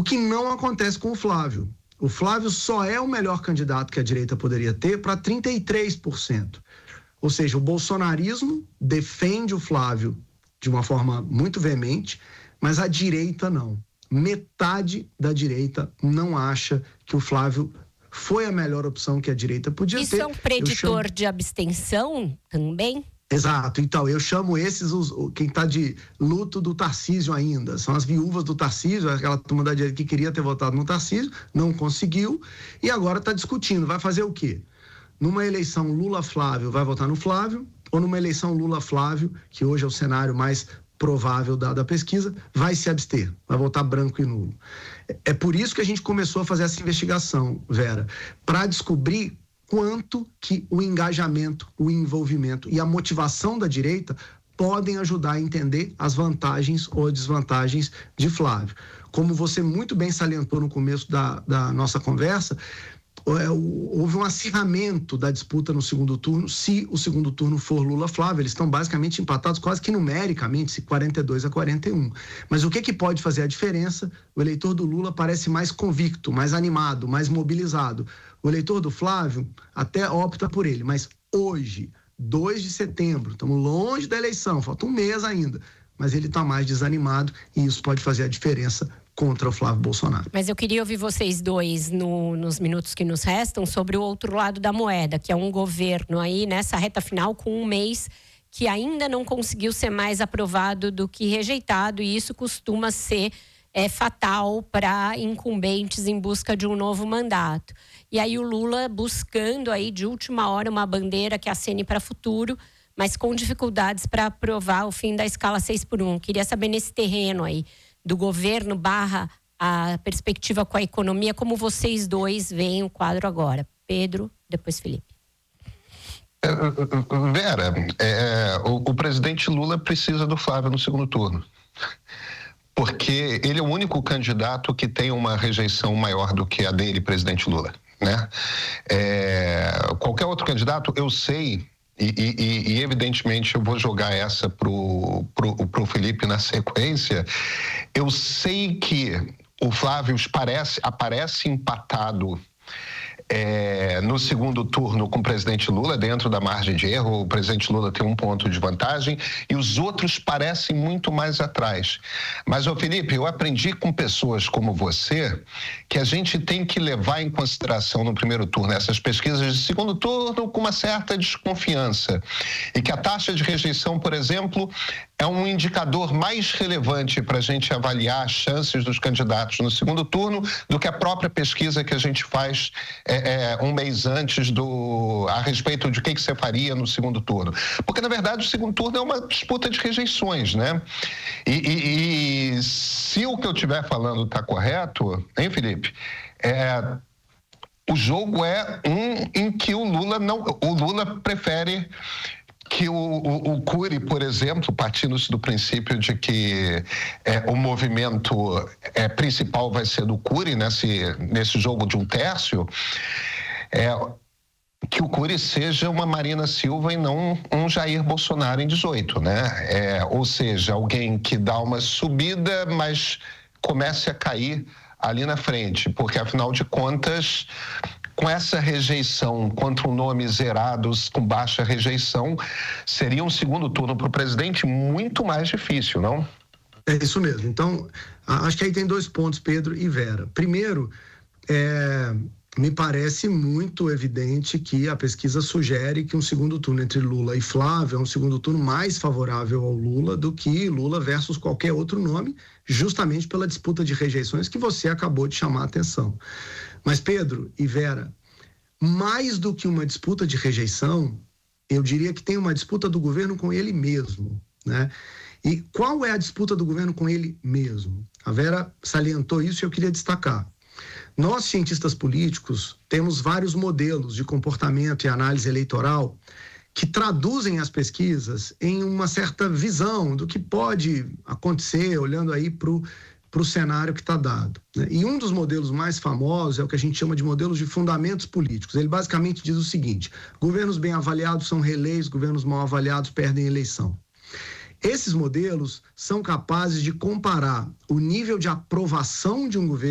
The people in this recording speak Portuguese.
que não acontece com o Flávio. O Flávio só é o melhor candidato que a direita poderia ter para 33%. Ou seja, o bolsonarismo defende o Flávio de uma forma muito veemente, mas a direita não. Metade da direita não acha que o Flávio foi a melhor opção que a direita podia ter. Isso é um preditor de abstenção também? Exato. Então, eu chamo esses quem está de luto do Tarcísio ainda. São as viúvas do Tarcísio, aquela turma da direita que queria ter votado no Tarcísio, não conseguiu, e agora está discutindo. Vai fazer o quê? Numa eleição Lula-Flávio, vai votar no Flávio, ou numa eleição Lula-Flávio, que hoje é o cenário mais provável da pesquisa, vai se abster, vai votar branco e nulo. É por isso que a gente começou a fazer essa investigação, Vera, para descobrir quanto que o engajamento, o envolvimento e a motivação da direita podem ajudar a entender as vantagens ou desvantagens de Flávio. Como você muito bem salientou no começo da nossa conversa, houve um acirramento da disputa no segundo turno. Se o segundo turno for Lula-Flávio, eles estão basicamente empatados quase que numericamente, 42-41. Mas o que pode fazer a diferença? O eleitor do Lula parece mais convicto, mais animado, mais mobilizado. O eleitor do Flávio até opta por ele, mas hoje, 2 de setembro, estamos longe da eleição, falta um mês ainda, mas ele está mais desanimado e isso pode fazer a diferença contra o Flávio Bolsonaro. Mas eu queria ouvir vocês dois nos minutos que nos restam sobre o outro lado da moeda, que é um governo aí nessa reta final com um mês que ainda não conseguiu ser mais aprovado do que rejeitado, e isso costuma ser fatal para incumbentes em busca de um novo mandato. E aí o Lula buscando aí de última hora uma bandeira que acene para futuro, mas com dificuldades para aprovar o fim da escala 6x1. Queria saber nesse terreno aí do governo / a perspectiva com a economia, como vocês dois veem o quadro agora. Pedro, depois Felipe. Vera, o presidente Lula precisa do Flávio no segundo turno, porque ele é o único candidato que tem uma rejeição maior do que a dele, presidente Lula, né? Qualquer outro candidato, eu sei, e evidentemente eu vou jogar essa pro Felipe na sequência. Eu sei que o Flávio aparece empatado no segundo turno com o presidente Lula, dentro da margem de erro. O presidente Lula tem um ponto de vantagem e os outros parecem muito mais atrás. Mas, Felipe, eu aprendi com pessoas como você que a gente tem que levar em consideração no primeiro turno essas pesquisas de segundo turno com uma certa desconfiança, e que a taxa de rejeição, por exemplo, é um indicador mais relevante para a gente avaliar as chances dos candidatos no segundo turno do que a própria pesquisa que a gente faz um mês antes a respeito de o que você faria no segundo turno. Porque, na verdade, o segundo turno é uma disputa de rejeições, né? E se o que eu estiver falando está correto, hein, Felipe? O jogo é em que o Lula prefere que o Cury, por exemplo, partindo-se do princípio de que o movimento principal vai ser do Cury nesse jogo de um tércio, que o Cury seja uma Marina Silva e não um Jair Bolsonaro em 18, né? Ou seja, alguém que dá uma subida, mas comece a cair ali na frente, porque afinal de contas, com essa rejeição contra nomes zerados, com baixa rejeição, seria um segundo turno para o presidente muito mais difícil, não? É isso mesmo. Então, acho que aí tem 2 pontos, Pedro e Vera. Primeiro, me parece muito evidente que a pesquisa sugere que um segundo turno entre Lula e Flávio é um segundo turno mais favorável ao Lula do que Lula versus qualquer outro nome, justamente pela disputa de rejeições que você acabou de chamar a atenção. Mas, Pedro e Vera, mais do que uma disputa de rejeição, eu diria que tem uma disputa do governo com ele mesmo, né? E qual é a disputa do governo com ele mesmo? A Vera salientou isso e eu queria destacar. Nós, cientistas políticos, temos vários modelos de comportamento e análise eleitoral que traduzem as pesquisas em uma certa visão do que pode acontecer, olhando aí para o cenário que está dado, né? E um dos modelos mais famosos é o que a gente chama de modelos de fundamentos políticos. Ele basicamente diz o seguinte: governos bem avaliados são reeleitos, governos mal avaliados perdem a eleição. Esses modelos são capazes de comparar o nível de aprovação de um governo